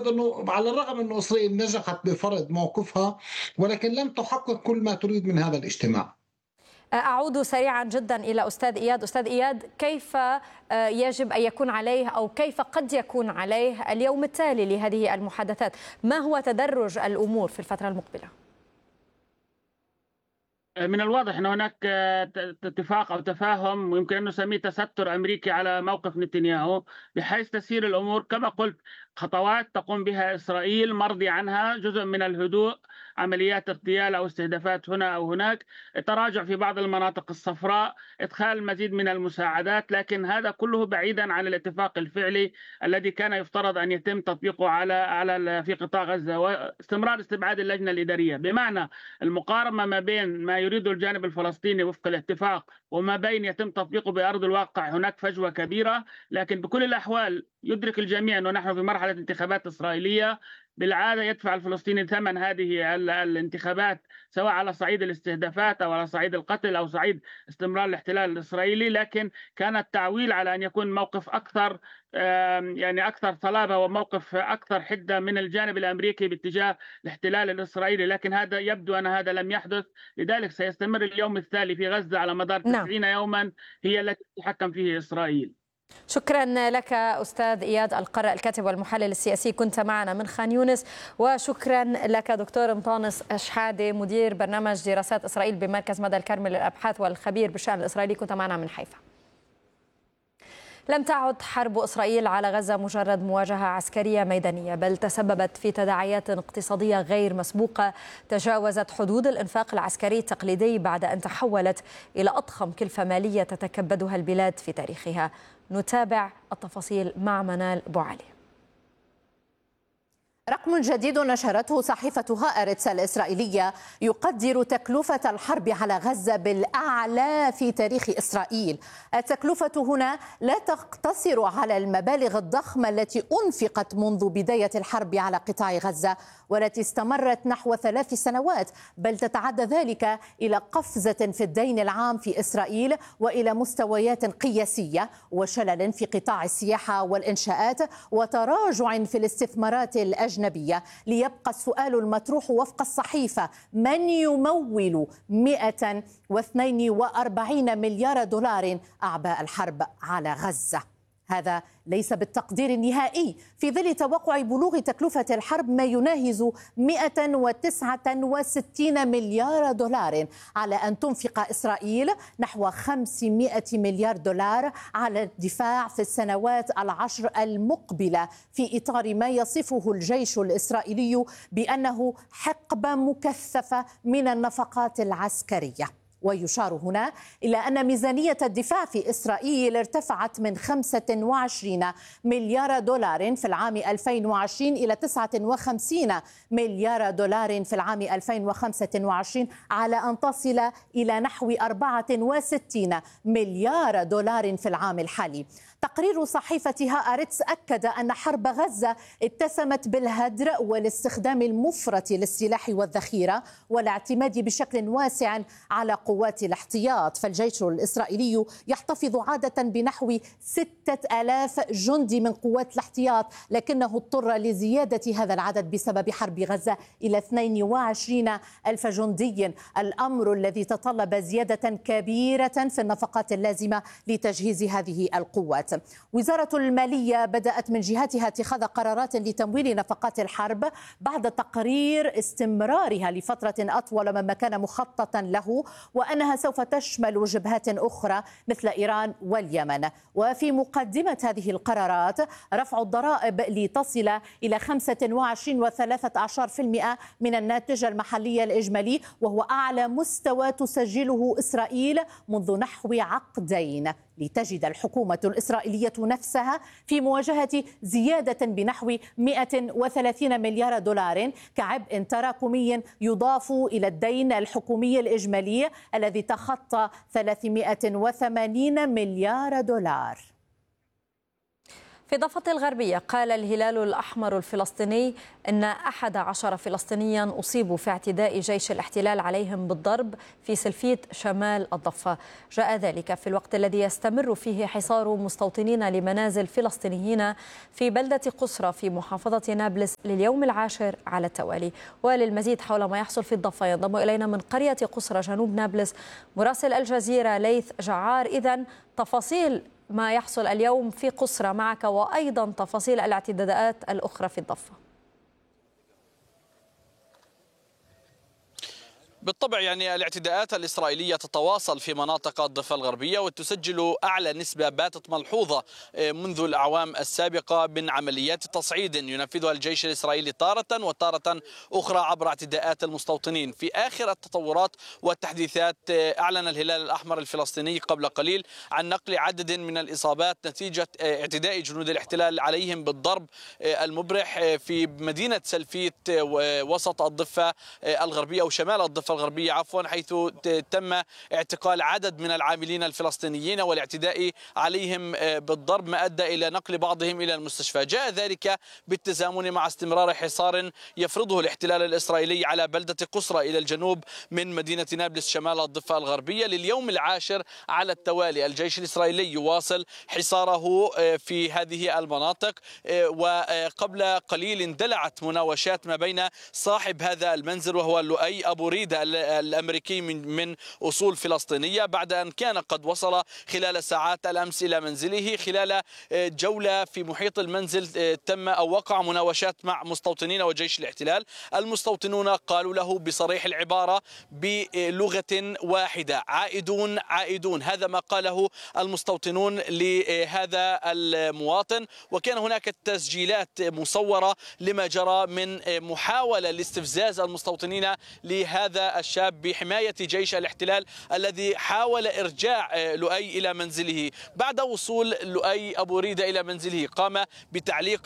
أعتقد أنه على الرغم أنه إسرائيل نجحت بفرض موقفها، ولكن لم تحقق كل ما تريد من هذا الاجتماع. أعود سريعا جدا إلى أستاذ إياد. أستاذ إياد، كيف يجب أن يكون عليه أو كيف قد يكون عليه اليوم التالي لهذه المحادثات؟ ما هو تدرج الأمور في الفترة المقبلة؟ من الواضح أن هناك اتفاق أو تفاهم، ويمكن أن نسميه تستر أمريكي على موقف نتنياهو، بحيث تسير الأمور كما قلت خطوات تقوم بها إسرائيل مرضي عنها، جزء من الهدوء، عمليات اغتيال أو استهدافات هنا أو هناك، تراجع في بعض المناطق الصفراء، إدخال المزيد من المساعدات، لكن هذا كله بعيدا عن الاتفاق الفعلي الذي كان يفترض أن يتم تطبيقه في قطاع غزة، واستمرار استبعاد اللجنة الإدارية. بمعنى المقارنة ما بين ما يريده الجانب الفلسطيني وفق الاتفاق وما بين يتم تطبيقه بأرض الواقع هناك فجوة كبيرة. لكن بكل الأحوال يدرك الجميع أنه نحن في مرحلة انتخابات إسرائيلية، بالعادة يدفع الفلسطيني ثمن هذه الانتخابات، سواء على صعيد الاستهدافات أو على صعيد القتل أو صعيد استمرار الاحتلال الإسرائيلي. لكن كان التعويل على أن يكون موقف أكثر يعني أكثر صلابة وموقف أكثر حدة من الجانب الأمريكي باتجاه الاحتلال الإسرائيلي، لكن هذا يبدو أن هذا لم يحدث. لذلك سيستمر اليوم التالي في غزة على مدار 90 يوما هي التي تتحكم فيه إسرائيل. شكرا لك أستاذ إياد القرع، الكاتب والمحلل السياسي، كنت معنا من خان يونس. وشكرا لك دكتور مطانس أشحادي، مدير برنامج دراسات إسرائيل بمركز مدى الكرمل للأبحاث والخبير بالشأن الإسرائيلي، كنت معنا من حيفا. لم تعد حرب إسرائيل على غزة مجرد مواجهة عسكرية ميدانية، بل تسببت في تداعيات اقتصادية غير مسبوقة تجاوزت حدود الإنفاق العسكري التقليدي بعد أن تحولت إلى أضخم كلفة مالية تتكبدها البلاد في تاريخها. نتابع التفاصيل مع منال بوعلي. رقم جديد نشرته صحيفة هآرتس الإسرائيلية يقدر تكلفة الحرب على غزة بالأعلى في تاريخ إسرائيل. التكلفة هنا لا تقتصر على المبالغ الضخمة التي أنفقت منذ بداية الحرب على قطاع غزة والتي استمرت نحو 3 سنوات، بل تتعدى ذلك إلى قفزة في الدين العام في إسرائيل وإلى مستويات قياسية وشلل في قطاع السياحة والإنشاءات وتراجع في الاستثمارات الأجنبية. ليبقى السؤال المطروح وفق الصحيفة: من يمول 142 مليار دولار أعباء الحرب على غزة؟ هذا ليس بالتقدير النهائي في ظل توقع بلوغ تكلفة الحرب ما يناهز 169 مليار دولار، على أن تنفق إسرائيل نحو 500 مليار دولار على الدفاع في السنوات ال10 المقبلة، في إطار ما يصفه الجيش الإسرائيلي بأنه حقبة مكثفة من النفقات العسكرية. ويشار هنا إلى أن ميزانية الدفاع في إسرائيل ارتفعت من 25 مليار دولار في العام 2020 إلى 59 مليار دولار في العام 2025، على أن تصل إلى نحو 64 مليار دولار في العام الحالي. تقرير صحيفة هآرتس أكد أن حرب غزة اتسمت بالهدر والاستخدام المفرط للسلاح والذخيرة والاعتماد بشكل واسع على قوات الاحتياط. فالجيش الإسرائيلي يحتفظ عادة بنحو 6000 جندي من قوات الاحتياط، لكنه اضطر لزيادة هذا العدد بسبب حرب غزة إلى 22 ألف جندي، الأمر الذي تطلب زيادة كبيرة في النفقات اللازمة لتجهيز هذه القوات. وزارة المالية بدأت من جهتها اتخاذ قرارات لتمويل نفقات الحرب بعد تقرير استمرارها لفترة أطول مما كان مخططا له، وأنها سوف تشمل جبهات أخرى مثل إيران واليمن. وفي مقدمة هذه القرارات رفع الضرائب لتصل إلى 25.13% من الناتج المحلي الإجمالي، وهو أعلى مستوى تسجله إسرائيل منذ نحو عقدين، لتجد الحكومة الإسرائيلية نفسها في مواجهة زيادة بنحو 130 مليار دولار كعبء تراكمي يضاف إلى الدين الحكومي الإجمالي الذي تخطى 380 مليار دولار. في ضفة الغربية قال الهلال الأحمر الفلسطيني أن 11 فلسطينيا أصيبوا في اعتداء جيش الاحتلال عليهم بالضرب في سلفيت شمال الضفة. جاء ذلك في الوقت الذي يستمر فيه حصار مستوطنين لمنازل فلسطينيين في بلدة قصرى في محافظة نابلس لليوم العاشر على التوالي. وللمزيد حول ما يحصل في الضفة ينضم إلينا من قرية قصرى جنوب نابلس مراسل الجزيرة ليث جعار. إذن تفاصيل ما يحصل اليوم في قصرى معك، وأيضا تفاصيل الاعتداءات الأخرى في الضفة. بالطبع الاعتداءات الإسرائيلية تتواصل في مناطق الضفة الغربية وتسجل أعلى نسبة باتت ملحوظة منذ الأعوام السابقة من عمليات تصعيد ينفذها الجيش الإسرائيلي تارة وتارة أخرى عبر اعتداءات المستوطنين. في آخر التطورات والتحديثات أعلن الهلال الأحمر الفلسطيني قبل قليل عن نقل عدد من الإصابات نتيجة اعتداء جنود الاحتلال عليهم بالضرب المبرح في مدينة سلفيت وسط الضفة الغربية أو شمال الضفة الغربية حيث تم اعتقال عدد من العاملين الفلسطينيين والاعتداء عليهم بالضرب ما أدى إلى نقل بعضهم إلى المستشفى. جاء ذلك بالتزامن مع استمرار حصار يفرضه الاحتلال الإسرائيلي على بلدة قصرى إلى الجنوب من مدينة نابلس شمال الضفة الغربية لليوم العاشر على التوالي. الجيش الإسرائيلي يواصل حصاره في هذه المناطق، وقبل قليل اندلعت مناوشات ما بين صاحب هذا المنزل وهو لؤي أبو ريدة الأمريكي من أصول فلسطينية بعد أن كان قد وصل خلال ساعات الأمس إلى منزله. خلال جولة في محيط المنزل تم أو وقع مناوشات مع مستوطنين وجيش الاحتلال. المستوطنون قالوا له بصريح العبارة بلغة واحدة: عائدون عائدون. هذا ما قاله المستوطنون لهذا المواطن. وكان هناك تسجيلات مصورة لما جرى من محاولة لاستفزاز المستوطنين لهذا الشاب بحماية جيش الاحتلال الذي حاول إرجاع لؤي إلى منزله. بعد وصول لؤي أبو ريدة إلى منزله قام بتعليق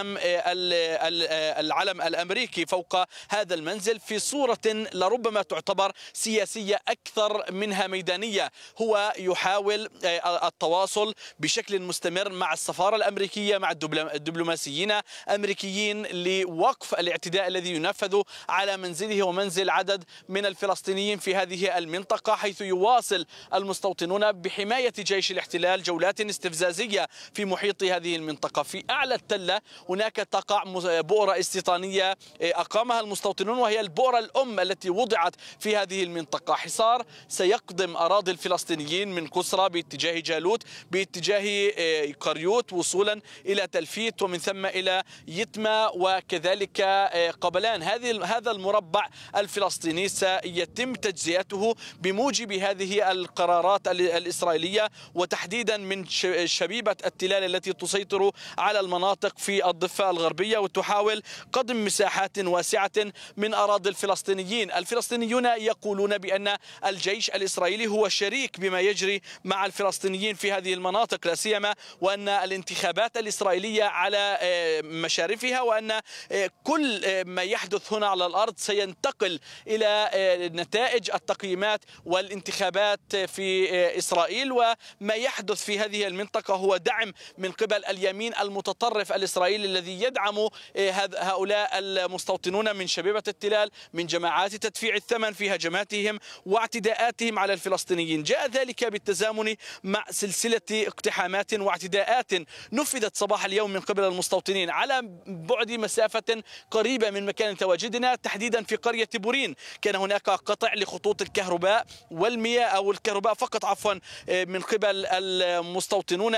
العلم الأمريكي فوق هذا المنزل في صورة لربما تعتبر سياسية أكثر منها ميدانية. هو يحاول التواصل بشكل مستمر مع السفارة الأمريكية مع الدبلوماسيين الأمريكيين لوقف الاعتداء الذي ينفذ على منزله ومنزل عدد من الفلسطينيين في هذه المنطقة، حيث يواصل المستوطنون بحماية جيش الاحتلال جولات استفزازية في محيط هذه المنطقة. في أعلى التلة هناك تقع بؤرة استيطانية أقامها المستوطنون، وهي البؤرة الأم التي وضعت في هذه المنطقة. حصار سيقدم أراضي الفلسطينيين من قصرى باتجاه جالوت باتجاه قريوت وصولا إلى تلفيت ومن ثم إلى يتمة وكذلك قبلان. هذا المربع الفلسطيني سيتم تجزئته بموجب هذه القرارات الإسرائيلية، وتحديدا من شبيبة التلال التي تسيطر على المناطق في الضفة الغربية وتحاول قضم مساحات واسعة من أراضي الفلسطينيين. الفلسطينيون يقولون بأن الجيش الإسرائيلي هو شريك بما يجري مع الفلسطينيين في هذه المناطق، لا سيما وأن الانتخابات الإسرائيلية على مشارفها، وأن كل ما يحدث هنا على الأرض سينتقل إلى نتائج التقييمات والانتخابات في إسرائيل. وما يحدث في هذه المنطقة هو دعم من قبل اليمين المتطرف الإسرائيلي الذي يدعم هؤلاء المستوطنون من شبيبة التلال من جماعات تدفيع الثمن في هجماتهم واعتداءاتهم على الفلسطينيين. جاء ذلك بالتزامن مع سلسلة اقتحامات واعتداءات نفذت صباح اليوم من قبل المستوطنين على بعد مسافة قريبة من مكان تواجدنا، تحديدا في قرية بورين. كان هناك قطع لخطوط الكهرباء والمياه أو الكهرباء فقط من قبل المستوطنون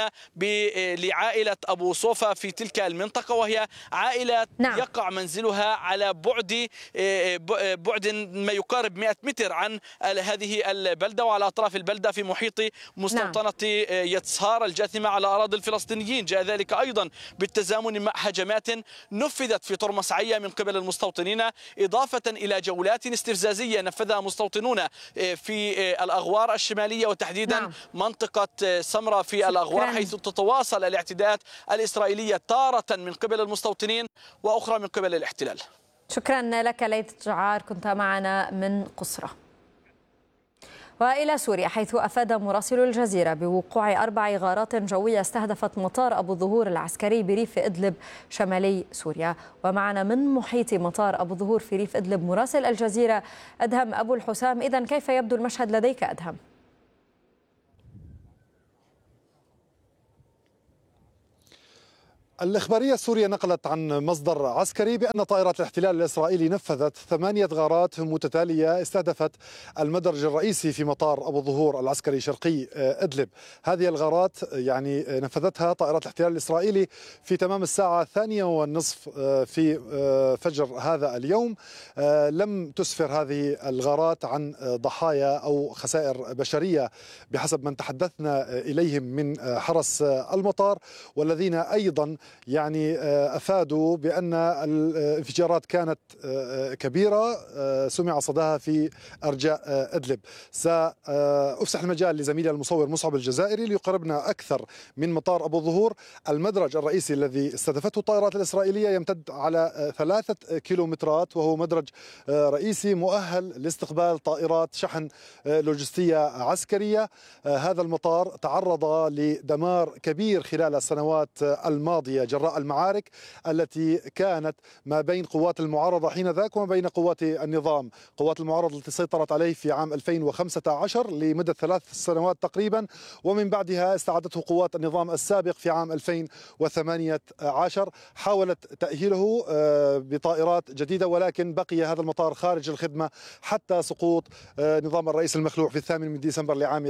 لعائلة أبو صوفا في تلك المنطقة، وهي عائلة يقع منزلها على بعد ما يقارب 100 متر عن هذه البلدة وعلى أطراف البلدة في محيط مستوطنة يتسهار الجاثمة على أراضي الفلسطينيين. جاء ذلك أيضا بالتزامن مع هجمات نفذت في طرمس عيا من قبل المستوطنين، إضافة إلى جولات استفزازية نفذها مستوطنون في الأغوار الشمالية وتحديدا منطقة سمرة في الأغوار، حيث تتواصل الاعتداءات الإسرائيلية تارة من قبل المستوطنين وأخرى من قبل الاحتلال. شكرا لك ليث جعار، كنت معنا من قصرى. وإلى سوريا، حيث أفاد مراسل الجزيرة بوقوع 4 غارات جوية استهدفت مطار أبو الظهور العسكري بريف إدلب شمالي سوريا. ومعنا من محيط مطار أبو الظهور في ريف إدلب مراسل الجزيرة أدهم أبو الحسام. إذن كيف يبدو المشهد لديك أدهم؟ الإخبارية السورية نقلت عن مصدر عسكري بأن طائرات الاحتلال الإسرائيلي نفذت 8 غارات متتالية استهدفت المدرج الرئيسي في مطار أبو الظهور العسكري شرقي إدلب. هذه الغارات يعني نفذتها طائرات الاحتلال الإسرائيلي في تمام الساعة 2:30 في فجر هذا اليوم. لم تسفر هذه الغارات عن ضحايا أو خسائر بشرية بحسب من تحدثنا إليهم من حرس المطار، والذين أيضا يعني أفادوا بأن الانفجارات كانت كبيرة سمع صداها في أرجاء إدلب. سأفسح المجال لزميلي المصور مصعب الجزائري ليقربنا أكثر من مطار أبو الظهور. المدرج الرئيسي الذي استهدفته الطائرات الإسرائيلية يمتد على 3 كيلومترات، وهو مدرج رئيسي مؤهل لاستقبال طائرات شحن لوجستية عسكرية. هذا المطار تعرض لدمار كبير خلال السنوات الماضية جراء المعارك التي كانت ما بين قوات المعارضة حينذاك وما بين قوات النظام. قوات المعارضة التي سيطرت عليه في عام 2015 لمدة 3 سنوات تقريبا، ومن بعدها استعادته قوات النظام السابق في عام 2018. حاولت تأهيله بطائرات جديدة، ولكن بقي هذا المطار خارج الخدمة حتى سقوط نظام الرئيس المخلوع في 8 من ديسمبر لعام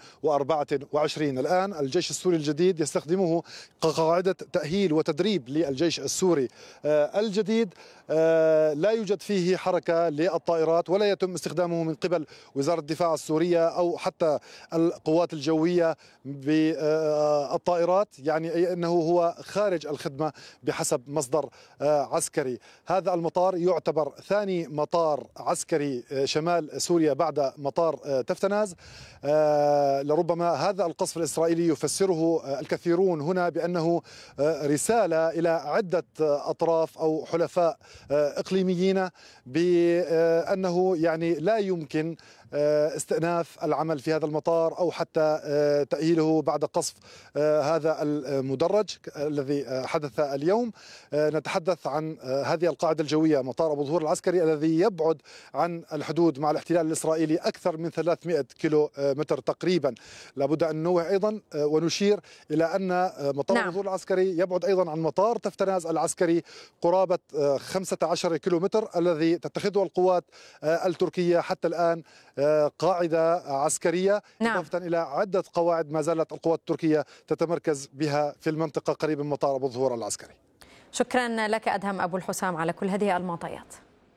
2024. الآن الجيش السوري الجديد يستخدمه كقاعدة تأهيل وتدريب للجيش السوري الجديد. لا يوجد فيه حركة للطائرات ولا يتم استخدامه من قبل وزارة الدفاع السورية أو حتى القوات الجوية بالطائرات، يعني أي أنه هو خارج الخدمة بحسب مصدر عسكري. هذا المطار يعتبر ثاني مطار عسكري شمال سوريا بعد مطار تفتناز. لربما هذا القصف الإسرائيلي يفسره الكثيرون هنا بأنه رسالة إلى عدة أطراف أو حلفاء إقليميين بأنه يعني لا يمكن استئناف العمل في هذا المطار أو حتى تأهيله بعد قصف هذا المدرج الذي حدث اليوم. نتحدث عن هذه القاعدة الجوية مطار أبو الظهور العسكري الذي يبعد عن الحدود مع الاحتلال الإسرائيلي أكثر من 300 كيلو متر تقريبا. لابد أن ننوه أيضا ونشير إلى أن مطار أبو الظهور العسكري يبعد أيضا عن مطار تفتناز العسكري قرابة 15 كيلو متر الذي تتخذه القوات التركية حتى الآن قاعدة عسكرية، إضافة إلى عدة قواعد ما زالت القوات التركية تتمركز بها في المنطقة قريب من مطار أبو الظهور العسكري. شكرا لك أدهم أبو الحسام على كل هذه المعطيات.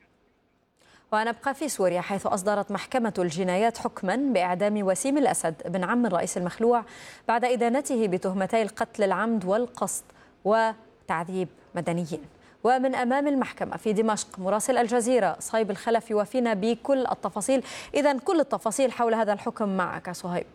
ونبقى في سوريا، حيث أصدرت محكمة الجنايات حكما بإعدام وسيم الأسد بن عم الرئيس المخلوع بعد إدانته بتهمتي القتل العمد والقصد وتعذيب مدنيين. ومن أمام المحكمة في دمشق مراسل الجزيرة صهيب الخلف يوافينا بكل التفاصيل. إذن كل التفاصيل حول هذا الحكم معك صهيب.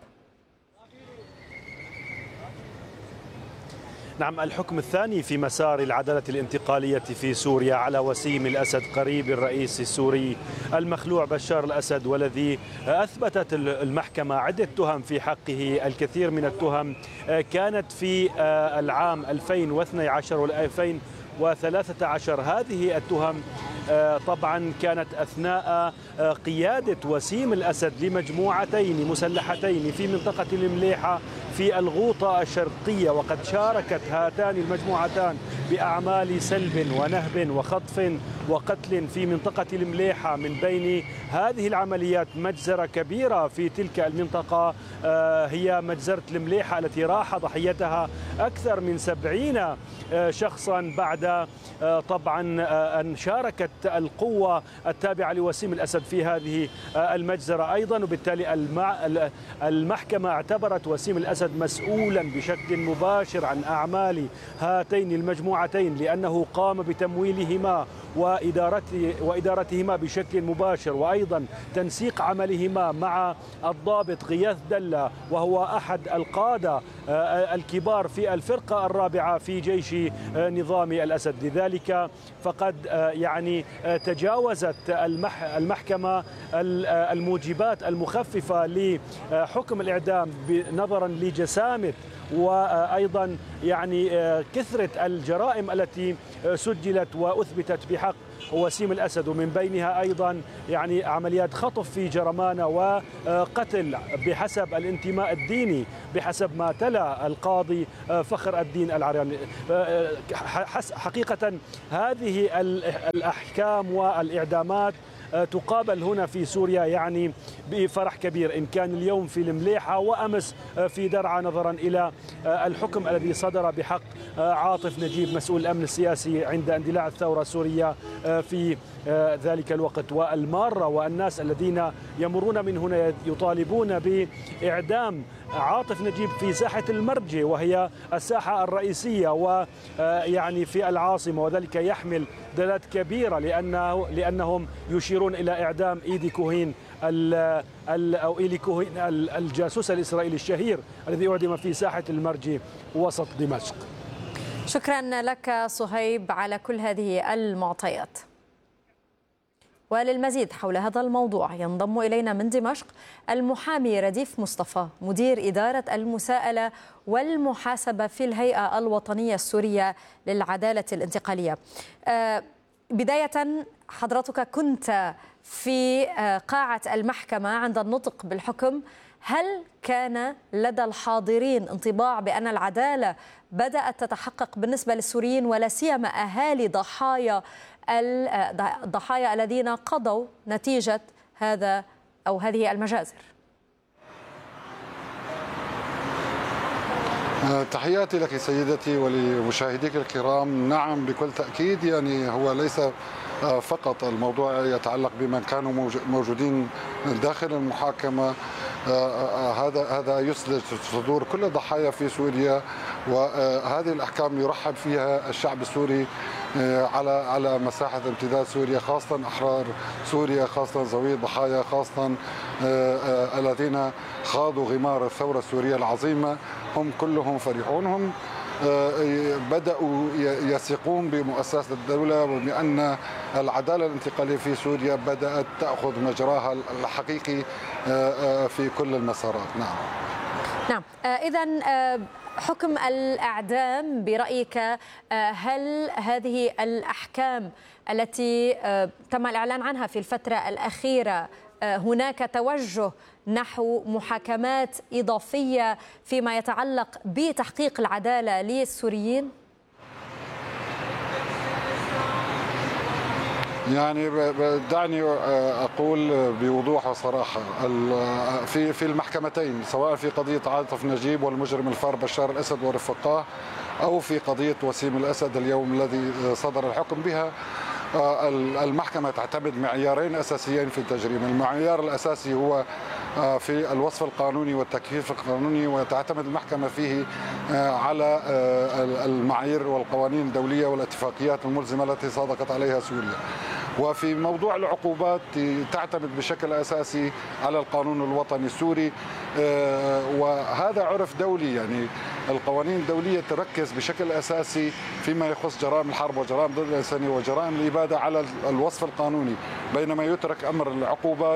نعم، الحكم الثاني في مسار العدالة الانتقالية في سوريا على وسيم الأسد قريب الرئيس السوري المخلوع بشار الأسد، والذي أثبتت المحكمة عدة تهم في حقه. الكثير من التهم كانت في العام 2012 و2013. هذه التهم طبعا كانت أثناء قيادة وسيم الأسد لمجموعتين مسلحتين في منطقة المليحة في الغوطة الشرقية، وقد شاركت هاتان المجموعتان بأعمال سلب ونهب وخطف وقتل في منطقة المليحة. من بين هذه العمليات مجزرة كبيرة في تلك المنطقة هي مجزرة المليحة التي راح ضحيتها أكثر من 70 شخصا بعد طبعا أن شاركت القوة التابعة لوسيم الأسد في هذه المجزرة أيضا. وبالتالي المحكمة اعتبرت وسيم الأسد مسؤولا بشكل مباشر عن أعمال هاتين المجموعتين المجموعتين لأنه قام بتمويلهما وإدارتهما بشكل مباشر، وأيضا تنسيق عملهما مع الضابط غياث دلة وهو أحد القادة الكبار في الفرقة الرابعة في جيش نظام الأسد. لذلك فقد يعني تجاوزت المحكمة الموجبات المخففة لحكم الإعدام نظرا لجسامة وأيضا يعني كثرة الجرائم التي سجلت وأثبتت بحق وسيم الأسد، ومن بينها أيضا يعني عمليات خطف في جرمانة وقتل بحسب الانتماء الديني بحسب ما تلا القاضي فخر الدين العرياني. حقيقة هذه الأحكام والإعدامات تقابل هنا في سوريا يعني بفرح كبير، إن كان اليوم في المليحة وأمس في درعا نظرا إلى الحكم الذي صدر بحق عاطف نجيب مسؤول الأمن السياسي عند اندلاع الثورة السورية في ذلك الوقت. والمارة والناس الذين يمرون من هنا يطالبون بإعدام عاطف نجيب في ساحة المرجي وهي الساحة الرئيسية ويعني في العاصمة، وذلك يحمل دلالات كبيرة لأنهم يشيرون إلى إعدام إيدي كوهين أو إيلي كوهين الجاسوس الإسرائيلي الشهير الذي أعدم في ساحة المرجي وسط دمشق. شكرا لك صهيب على كل هذه المعطيات. وللمزيد حول هذا الموضوع ينضم إلينا من دمشق المحامي رديف مصطفى مدير إدارة المساءلة والمحاسبة في الهيئة الوطنية السورية للعدالة الانتقالية. بداية حضرتك كنت في قاعة المحكمة عند النطق بالحكم، هل كان لدى الحاضرين انطباع بأن العدالة بدأت تتحقق بالنسبة للسوريين ولا سيما أهالي الضحايا الذين قضوا نتيجة هذا أو هذه المجازر؟ تحياتي لك سيدتي ولمشاهديك الكرام. نعم بكل تأكيد، يعني هو ليس فقط الموضوع يتعلق بمن كانوا موجودين داخل المحاكمة، هذا يسلج صدور كل الضحايا في سوريا، وهذه الأحكام يرحب فيها الشعب السوري على مساحة امتداد سوريا، خاصة أحرار سوريا، خاصة ذوي الضحايا، خاصة الذين خاضوا غمار الثورة السورية العظيمة، هم كلهم فرحون. هم بدأوا يثقون بمؤسسات الدولة وبأن العدالة الانتقالية في سوريا بدأت تأخذ مجراها الحقيقي في كل المسارات. نعم. إذن حكم الإعدام برأيك، هل هذه الأحكام التي تم الإعلان عنها في الفترة الأخيرة هناك توجه نحو محاكمات إضافية فيما يتعلق بتحقيق العدالة للسوريين؟ يعني دعني أقول بوضوح وصراحة، في المحكمتين سواء في قضية عاطف نجيب والمجرم الفار بشار الأسد ورفقاه أو في قضية وسيم الأسد اليوم الذي صدر الحكم بها، المحكمة تعتمد معيارين أساسيين في التجريم. المعيار الأساسي هو في الوصف القانوني والتكييف القانوني، وتعتمد المحكمة فيه على المعايير والقوانين الدولية والاتفاقيات الملزمة التي صادقت عليها سوريا. وفي موضوع العقوبات تعتمد بشكل أساسي على القانون الوطني السوري، وهذا عرف دولي. يعني القوانين الدولية تركز بشكل أساسي فيما يخص جرائم الحرب وجرائم ضد الإنسانية وجرائم الإبادة على الوصف القانوني، بينما يترك أمر العقوبات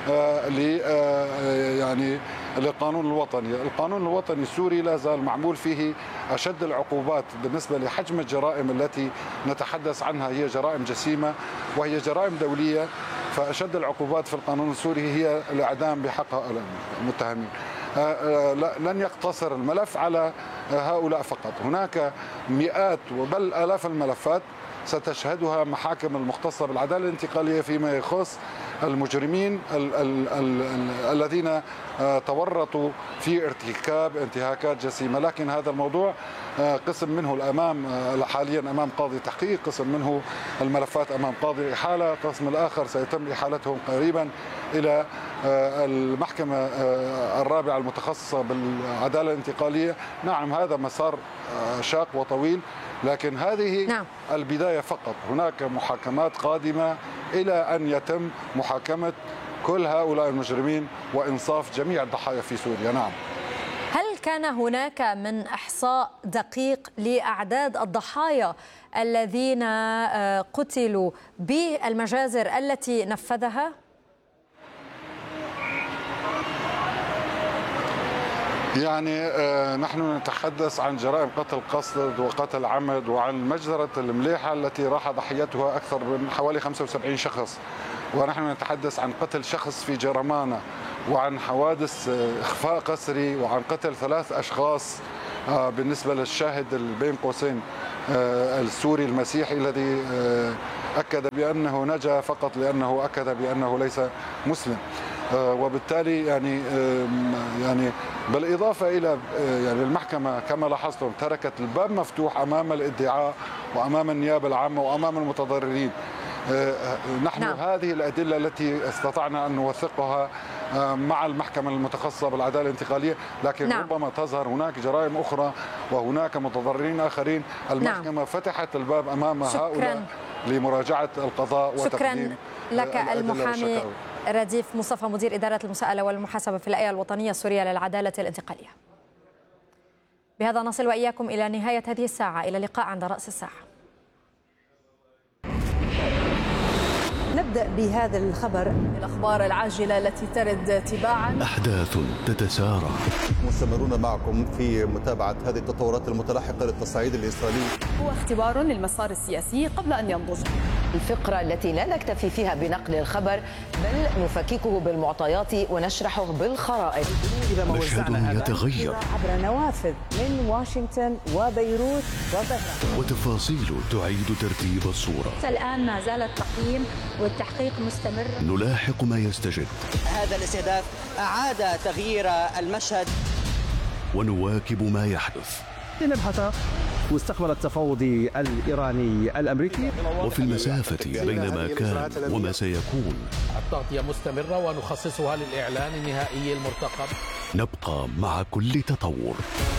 يعني للقانون الوطني. القانون الوطني السوري لا زال معمول فيه أشد العقوبات بالنسبة لحجم الجرائم التي نتحدث عنها، هي جرائم جسيمة وهي جرائم دولية، فأشد العقوبات في القانون السوري هي الإعدام بحق المتهمين. لن يقتصر الملف على هؤلاء فقط، هناك مئات وبل آلاف الملفات ستشهدها محاكم المختصة بالعدالة الانتقالية فيما يخص المجرمين الذين تورطوا في ارتكاب انتهاكات جسيمة. لكن هذا الموضوع قسم منه الأمام حاليا أمام قاضي تحقيق، قسم منه الملفات أمام قاضي الإحالة، القسم الآخر سيتم إحالتهم قريبا إلى المحكمة الرابعة المتخصصة بالعدالة الانتقالية. نعم هذا مسار شاق وطويل، لكن هذه البداية فقط. هناك محاكمات قادمة إلى أن يتم محاكمة كل هؤلاء المجرمين وإنصاف جميع الضحايا في سوريا. نعم. هل كان هناك من إحصاء دقيق لأعداد الضحايا الذين قتلوا بالمجازر التي نفذها؟ يعني نحن نتحدث عن جرائم قتل قصد وقتل عمد وعن مجزرة المليحة التي راح ضحيتها أكثر من حوالي 75 شخص، ونحن نتحدث عن قتل شخص في جرمانة، وعن حوادث إخفاء قسري، وعن قتل 3 أشخاص بالنسبة للشاهد بين قوسين السوري المسيحي الذي أكد بأنه نجا فقط لأنه أكد بأنه ليس مسلم. وبالتالي يعني بالإضافة إلى يعني المحكمة كما لاحظتم تركت الباب مفتوح أمام الادعاء وأمام النيابة العامة وأمام المتضررين. نحن هذه الأدلة التي استطعنا أن نوثقها مع المحكمة المتخصصة بالعدالة الانتقالية، لكن ربما تظهر هناك جرائم أخرى وهناك متضررين آخرين. المحكمة فتحت الباب أمام هؤلاء لمراجعة القضاء وتقديم لك المحامي رديف مصطفى مدير إدارة المساءلة والمحاسبة في الهيئة الوطنية السورية للعدالة الانتقالية. بهذا نصل وإياكم إلى نهاية هذه الساعة. إلى اللقاء عند رأس الساعة. نبدأ بهذا الخبر، الأخبار العاجلة التي ترد تباعا. أحداث تتسارع. مستمرون معكم في متابعة هذه التطورات المتلاحقة للتصعيد الإسرائيلي. هو اختبار للمسار السياسي قبل أن ينضج. الفقرة التي لا نكتفي فيها بنقل الخبر بل نفككه بالمعطيات ونشرحه بالخرائط. مشهد يتغير عبر نوافذ من واشنطن وبيروت وطهران، وتفاصيل تعيد ترتيب الصورة. الآن ما زال التقييم والتحقيق مستمر. نلاحق ما يستجد. هذا الاستهداف أعاد تغيير المشهد ونواكب ما يحدث. لنبحث مستقبل التفاوض الإيراني الأمريكي. وفي المسافة بين ما كان وما سيكون التغطية مستمرة ونخصصها للإعلان النهائي المرتقب. نبقى مع كل تطور.